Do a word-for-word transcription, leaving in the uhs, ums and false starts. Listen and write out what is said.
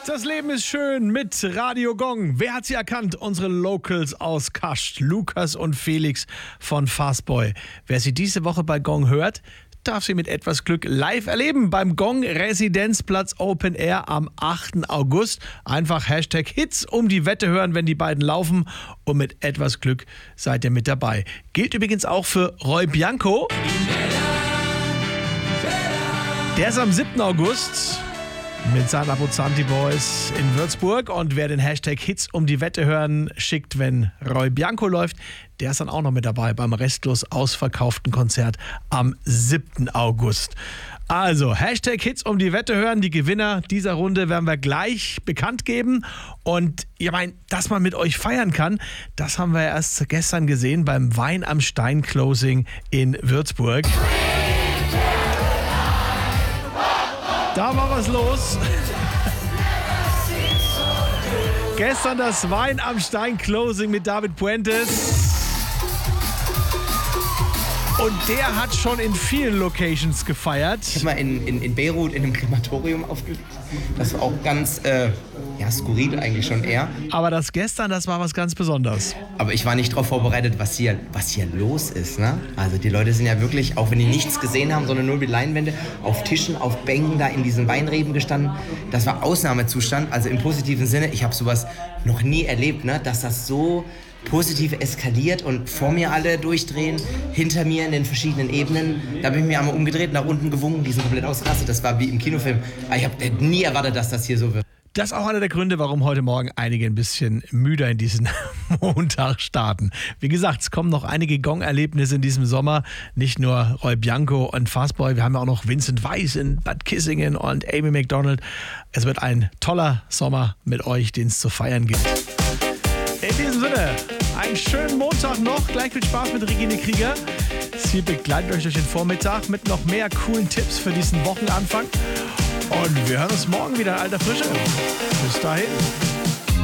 Das Leben ist schön mit Radio Gong. Wer hat sie erkannt? Unsere Locals aus Kascht, Lukas und Felix von Fastboy. Wer sie diese Woche bei Gong hört, darf sie mit etwas Glück live erleben beim Gong Residenzplatz Open Air am achten August. Einfach Hashtag Hits um die Wette hören, wenn die beiden laufen, und mit etwas Glück seid ihr mit dabei. Gilt übrigens auch für Roy Bianco. Der ist am siebten August mit seinen Abruzzanti Boys in Würzburg, und wer den Hashtag Hits um die Wette hören schickt, wenn Roy Bianco läuft, der ist dann auch noch mit dabei beim restlos ausverkauften Konzert am siebten August. Also, Hashtag Hits um die Wette hören. Die Gewinner dieser Runde werden wir gleich bekannt geben. Und ihr meint, dass man mit euch feiern kann, das haben wir erst gestern gesehen beim Wein am Stein Closing in Würzburg. Da war was los. Gestern das Wein am Stein Closing mit David Puentes. Und der hat schon in vielen Locations gefeiert. Ich habe mal in, in, in Beirut in einem Krematorium aufgelegt. Das war auch ganz äh, ja, skurril eigentlich schon eher. Aber das gestern, das war was ganz Besonderes. Aber ich war nicht darauf vorbereitet, was hier, was hier los ist. Ne? Also die Leute sind ja wirklich, auch wenn die nichts gesehen haben, sondern nur mit Leinwände, auf Tischen, auf Bänken da in diesen Weinreben gestanden. Das war Ausnahmezustand, also im positiven Sinne. Ich habe sowas noch nie erlebt, ne? Dass das so positiv eskaliert und vor mir alle durchdrehen, hinter mir in den verschiedenen Ebenen. Da bin ich mir einmal umgedreht, nach unten gewunken, die sind komplett ausgerastet. Das war wie im Kinofilm. Ich habe nie erwartet, dass das hier so wird. Das ist auch einer der Gründe, warum heute Morgen einige ein bisschen müder in diesen Montag starten. Wie gesagt, es kommen noch einige Gong-Erlebnisse in diesem Sommer. Nicht nur Roy Bianco und Fastboy, wir haben ja auch noch Vincent Weiss in Bad Kissingen und Amy Macdonald. Es wird ein toller Sommer mit euch, den es zu feiern gibt. In diesem Sinne, einen schönen Montag noch. Gleich viel Spaß mit Regine Krieger. Sie begleitet euch durch den Vormittag mit noch mehr coolen Tipps für diesen Wochenanfang. Und wir hören uns morgen wieder in alter Frische. Bis dahin.